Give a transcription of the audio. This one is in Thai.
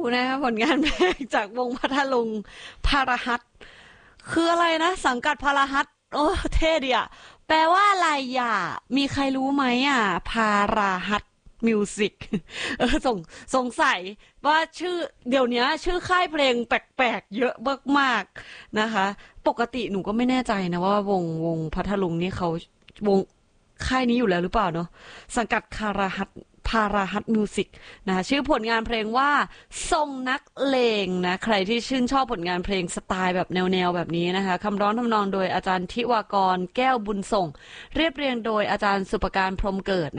นะคะผลงานเพลงจากวงพัทลุงพาราฮัตคืออะไรนะสังกัดพาราฮัตโอ้เท่ดีอะแปลว่าอะไรอ่ะมีใครรู้ไหมอ่ะพาราฮัตมิวสิกสงสัยว่าชื่อเดี๋ยวนี้ชื่อค่ายเพลงแปลกๆเยอะมากๆนะคะปกติหนูก็ไม่แน่ใจนะว่าวงพัทลุงนี่เขาวงค่ายนี้อยู่แล้วหรือเปล่าเนาะสังกัดคาราฮัตพาราฮัตมิวสิกนะชื่อผลงานเพลงว่าทรงนักเลงนะใครที่ชื่นชอบผลงานเพลงสไตล์แบบแนวแบบนี้นะคะคำร้องทำนองโดยอาจารย์ทิวากรแก้วบุญส่งเรียบเรียงโดยอาจารย์สุปการพรหมเกิด